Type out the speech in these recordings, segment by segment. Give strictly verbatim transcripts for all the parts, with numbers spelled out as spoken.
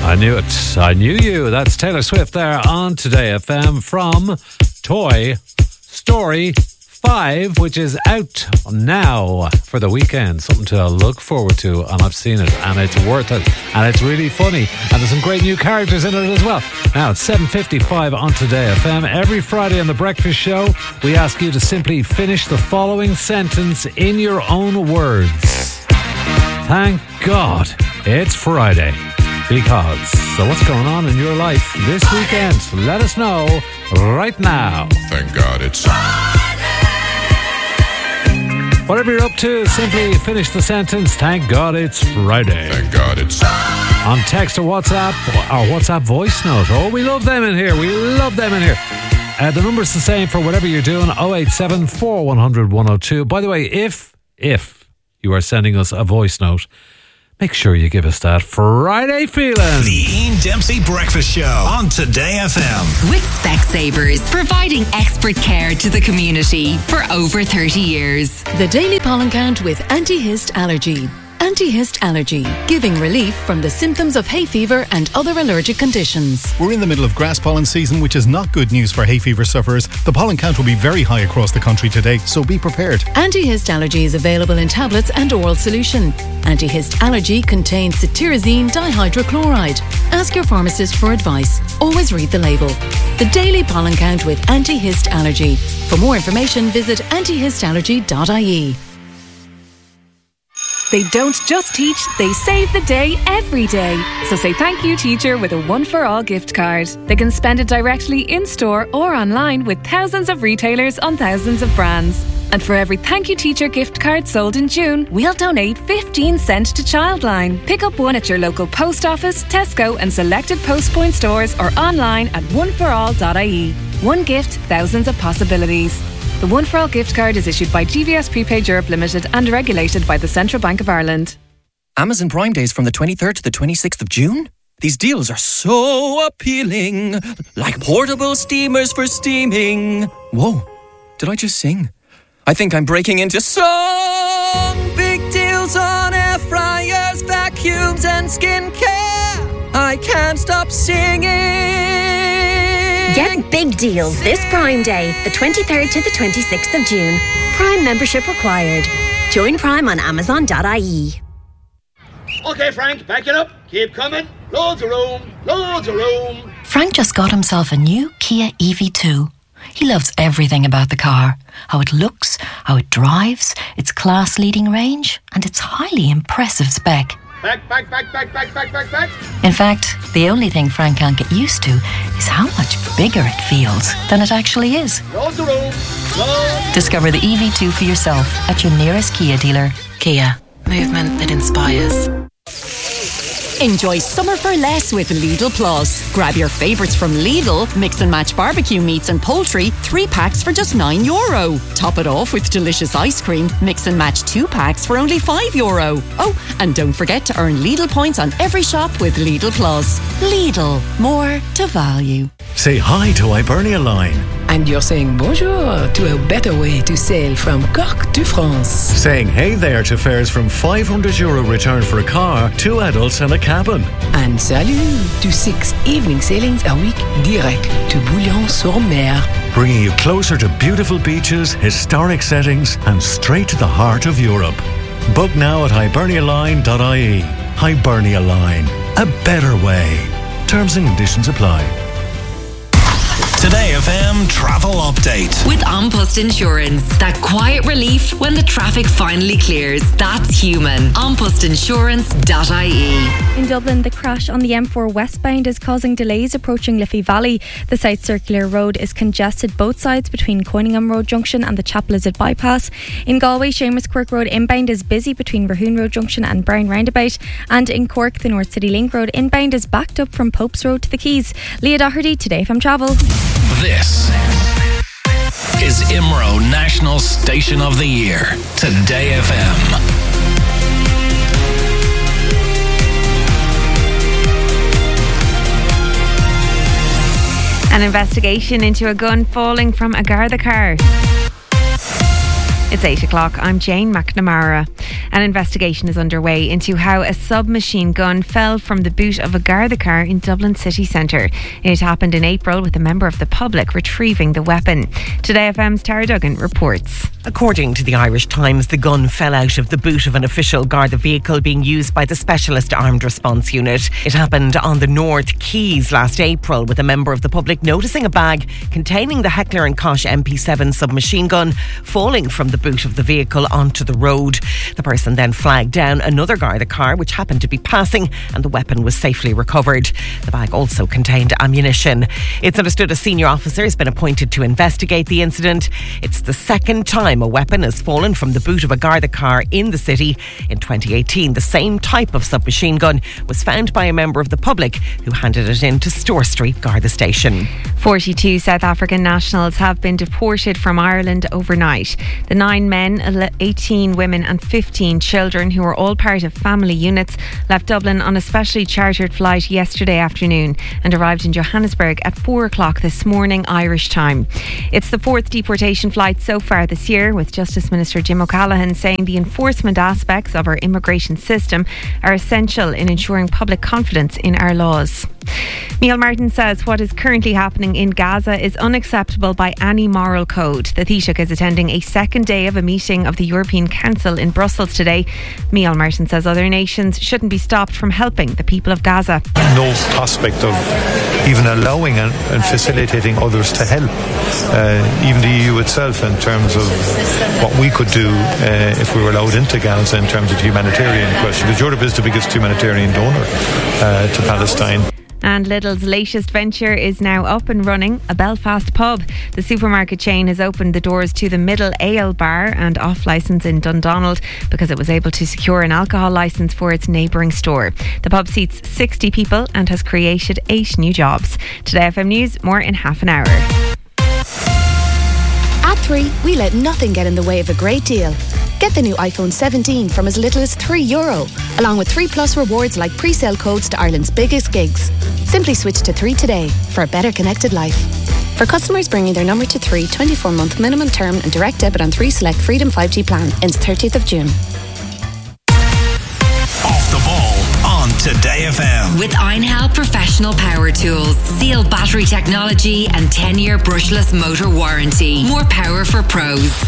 I knew it. I knew you. That's Taylor Swift there on Today F M from Toy Story five, which is out now for the weekend. Something to look forward to, and I've seen it, and it's worth it, and it's really funny, and there's some great new characters in it as well. Now, it's seven fifty-five on Today F M. Every Friday on The Breakfast Show, we ask you to simply finish the following sentence in your own words. Thank God it's Friday. Because, so what's going on in your life this weekend? Let us know right now. Thank God it's Friday. Whatever you're up to, simply finish the sentence. Thank God it's Friday. Thank God it's Friday. On text or WhatsApp, or WhatsApp voice note. Oh, we love them in here. We love them in here. Uh, the number's the same for whatever you're doing. oh eight seven, four one zero zero, one oh two. By the way, if, if you are sending us a voice note, make sure you give us that Friday feeling. The Ian Dempsey Breakfast Show on Today F M. With Specsavers, providing expert care to the community for over thirty years. The Daily Pollen Count with Anti-Hist Allergy. Anti-Hist Allergy, giving relief from the symptoms of hay fever and other allergic conditions. We're in the middle of grass pollen season, which is not good news for hay fever sufferers. The pollen count will be very high across the country today, so be prepared. Anti-Hist Allergy is available in tablets and oral solution. Anti-Hist Allergy contains cetirizine dihydrochloride. Ask your pharmacist for advice. Always read the label. The Daily Pollen Count with Anti-Hist Allergy. For more information, visit anti hist allergy dot I E. They don't just teach, they save the day every day. So say thank you, teacher, with a One for All gift card. They can spend it directly in-store or online with thousands of retailers on thousands of brands. And for every Thank You Teacher gift card sold in June, we'll donate fifteen cents to Childline. Pick up one at your local post office, Tesco and selected Postpoint stores or online at one for all dot I E. One gift, thousands of possibilities. The One for All gift card is issued by G V S Prepaid Europe Limited and regulated by the Central Bank of Ireland. Amazon Prime Days from the twenty-third to the twenty-sixth of June? These deals are so appealing. Like portable steamers for steaming. Whoa, did I just sing? I think I'm breaking into song. Big deals on air fryers, vacuums and skincare. I can't stop singing. Get big deals this Prime Day, the twenty-third to the twenty-sixth of June. Prime membership required. Join Prime on amazon dot I E. Okay, Frank, back it up. Keep coming. Loads of room. Loads of room. Frank just got himself a new Kia E V two. He loves everything about the car. How it looks, how it drives, its class-leading range, and its highly impressive spec. Back, back, back, back, back, back, back, back. In fact, the only thing Frank can't get used to is how much bigger it feels than it actually is. Loads of room. Loads. Discover the E V two for yourself at your nearest Kia dealer. Kia. Movement that inspires. Enjoy summer for less with Lidl Plus. Grab your favourites from Lidl, mix and match barbecue meats and poultry, three packs for just nine euro. Top it off with delicious ice cream, mix and match two packs for only five euro. Oh, and don't forget to earn Lidl points on every shop with Lidl Plus. Lidl, more to value. Say hi to Hibernia Line. And you're saying bonjour to a better way to sail from Cork to France. Saying hey there to fares from five hundred euro return for a car, two adults and a cabin. And salut to six evening sailings a week direct to Bouillon-sur-Mer. Bringing you closer to beautiful beaches, historic settings and straight to the heart of Europe. Book now at hibernia line dot I E. Hibernia Line. A better way. Terms and conditions apply. Today F M Travel Update. With An Post Insurance. That quiet relief when the traffic finally clears. That's human. an post insurance dot I E. In Dublin, the crash on the M four westbound is causing delays approaching Liffey Valley. The South Circular Road is congested both sides between Coiningham Road Junction and the Chapel Lizard Bypass. In Galway, Seamus Quirk Road inbound is busy between Rahoon Road Junction and Brown Roundabout. And in Cork, the North City Link Road inbound is backed up from Popes Road to the Quays. Leah Doherty, Today F M Travel. This is I M R O National Station of the Year. Today F M. An investigation into a gun falling from a Garda car. It's eight o'clock. I'm Jane McNamara. An investigation is underway into how a submachine gun fell from the boot of a Garda car in Dublin city centre. It happened in April with a member of the public retrieving the weapon. Today F M's Tara Duggan reports. According to the Irish Times, the gun fell out of the boot of an official Garda vehicle being used by the Specialist Armed Response Unit. It happened on the North Quays last April with a member of the public noticing a bag containing the Heckler and Koch M P seven submachine gun falling from the boot of the vehicle onto the road. The person then flagged down another Garda car which happened to be passing, and the weapon was safely recovered. The bag also contained ammunition. It's understood a senior officer has been appointed to investigate the incident. It's the second time a weapon has fallen from the boot of a Garda car in the city. In twenty eighteen, the same type of submachine gun was found by a member of the public who handed it in to Store Street Garda Station. forty-two South African nationals have been deported from Ireland overnight. The nine men, eighteen women and fifteen children, who were all part of family units, left Dublin on a specially chartered flight yesterday afternoon and arrived in Johannesburg at four o'clock this morning Irish time. It's the fourth deportation flight so far this year, with Justice Minister Jim O'Callaghan saying the enforcement aspects of our immigration system are essential in ensuring public confidence in our laws. Neil Martin says what is currently happening in Gaza is unacceptable by any moral code. The Taoiseach is attending a second day of a meeting of the European Council in Brussels today. Neil Martin says other nations shouldn't be stopped from helping the people of Gaza. No prospect of even allowing and, and facilitating others to help. Uh, even the E U itself, in terms of what we could do uh, if we were allowed into Gaza in terms of the humanitarian question. Because Europe is the biggest humanitarian donor uh, to Palestine. And Lidl's latest venture is now up and running, a Belfast pub. The supermarket chain has opened the doors to the Middle Ale Bar and off licence in Dundonald because it was able to secure an alcohol licence for its neighbouring store. The pub seats sixty people and has created eight new jobs. Today F M News, more in half an hour. At three, we let nothing get in the way of a great deal. Get the new iPhone seventeen from as little as three euro, along with three plus rewards like pre-sale codes to Ireland's biggest gigs. Simply switch to three today for a better connected life. For customers bringing their number to three, twenty-four month minimum term and direct debit on three select Freedom five G plan ends thirtieth of June. Off the ball on Today F M. With Einhell Professional Power Tools, Seal battery technology and ten year brushless motor warranty. More power for pros.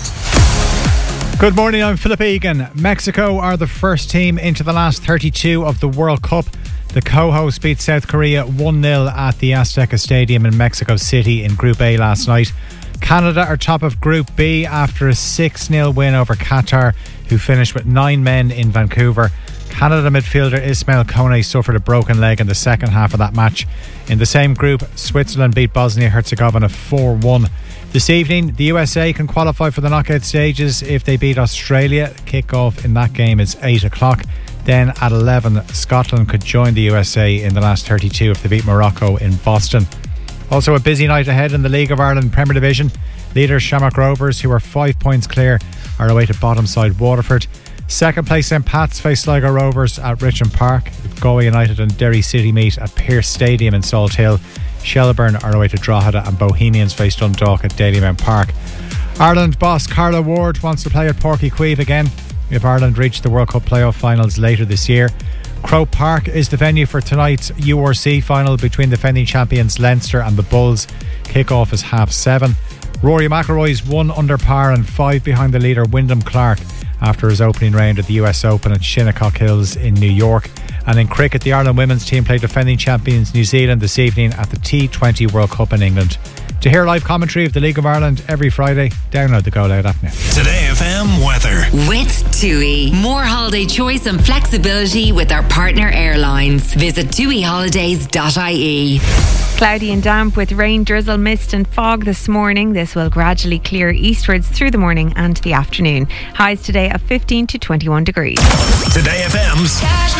Good morning, I'm Philip Egan. Mexico are the first team into the last thirty-two of the World Cup. The co-hosts beat South Korea one nil at the Azteca Stadium in Mexico City in Group A last night. Canada are top of Group B after a six nil win over Qatar, who finished with nine men in Vancouver. Canada midfielder Ismail Kone suffered a broken leg in the second half of that match. In the same group, Switzerland beat Bosnia-Herzegovina four one. This evening, the U S A can qualify for the knockout stages if they beat Australia. Kick-off in that game is eight o'clock. Then at eleven, Scotland could join the U S A in the last thirty-two if they beat Morocco in Boston. Also a busy night ahead in the League of Ireland Premier Division. Leaders Shamrock Rovers, who are five points clear, are away to bottom side Waterford. Second place Saint Pat's face Sligo Rovers at Richmond Park. Galway United and Derry City meet at Pearse Stadium in Salt Hill. Shelbourne are away to Drogheda and Bohemians face Dundalk at Dalymount Park. Ireland boss Carla Ward wants to play at Porky Queeve again if Ireland reach the World Cup playoff finals later this year. Croke Park is the venue for tonight's U R C final between defending champions Leinster and the Bulls. Kick-off is half seven. Rory McIlroy's one under par and five behind the leader Wyndham Clark after his opening round at the U S Open at Shinnecock Hills in New York. And in cricket, the Ireland women's team played defending champions New Zealand this evening at the T twenty World Cup in England. To hear live commentary of the League of Ireland every Friday, download the Go Loud app now. Today F M weather. With TUI. More holiday choice and flexibility with our partner airlines. Visit tui holidays dot I E. Cloudy and damp with rain, drizzle, mist and fog this morning. This will gradually clear eastwards through the morning and the afternoon. Highs today of fifteen to twenty-one degrees. Today F M's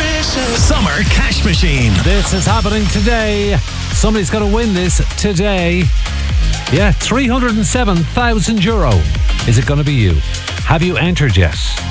Summer Cash Machine. This is happening today. Somebody's going to win this today. Yeah, three hundred seven thousand euro. Is it going to be you? Have you entered yet?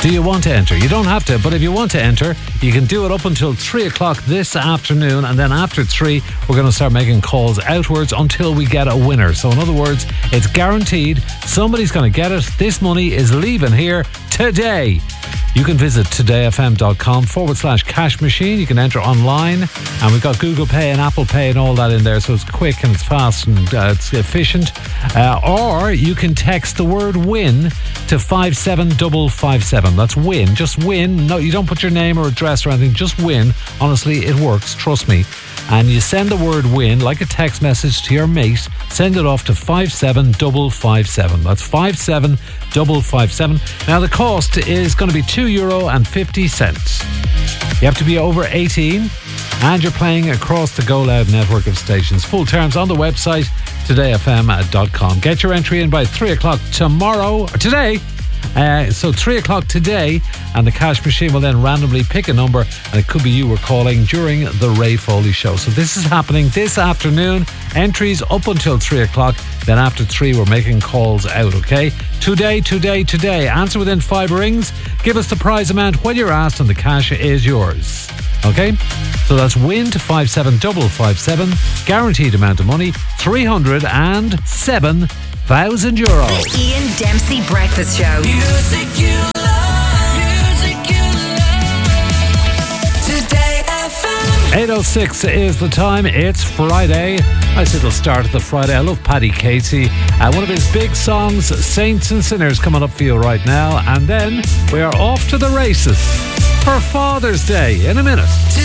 Do you want to enter? You don't have to, but if you want to enter, you can do it up until three o'clock this afternoon, and then after three, we're going to start making calls outwards until we get a winner. So in other words, it's guaranteed somebody's going to get it. This money is leaving here today. You can visit todayfm.com forward slash cash machine. You can enter online, and we've got Google Pay and Apple Pay and all that in there, so it's quick and it's fast and uh, it's efficient. Uh, or you can text the word win to five seven five five seven. That's win. Just win. No, you don't put your name or address or anything. Just win. Honestly, it works. Trust me. And you send the word win like a text message to your mate. Send it off to five seven five five seven. That's five seven five five seven. Now the cost is going to be two euro and fifty cents. You have to be over eighteen, and you're playing across the Go Loud network of stations. Full terms on the website today f m dot com. Get your entry in by three o'clock tomorrow, or today. Uh, so three o'clock today, and the cash machine will then randomly pick a number, and it could be you we're calling during the Ray Foley show. So this is happening this afternoon. Entries up until three o'clock. Then after three, we're making calls out, okay? Today, today, today. Answer within five rings. Give us the prize amount when you're asked, and the cash is yours. Okay? So that's win to five seven five five seven. Guaranteed amount of money, three hundred seven thousand euro. The Ian Dempsey Breakfast Show. Music you love, music you love. Today F M. eight oh six is the time. It's Friday. Nice little start of the Friday. I love Paddy Casey. Uh, one of his big songs, Saints and Sinners, coming up for you right now. And then we are off to the races for Father's Day in a minute.